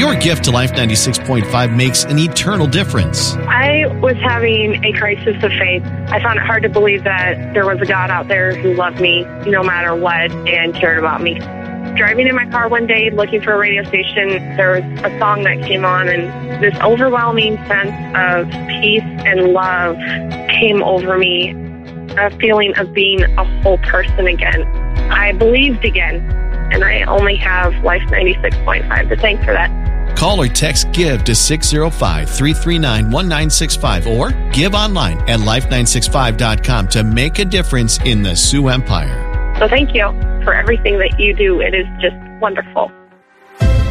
Your gift to Life 96.5 makes an eternal difference. I was having a crisis of faith. I found it hard to believe that there was a God out there who loved me no matter what and cared about me. Driving in my car one day looking for a radio station, there was a song that came on, and this overwhelming sense of peace and love came over me, a feeling of being a whole person again. I believed again, and I only have Life 96.5 to thank for that. Call or text GIVE to 605-339-1965 or give online at life965.com to make a difference in the Sioux Empire. So thank you for everything that you do. It is just wonderful.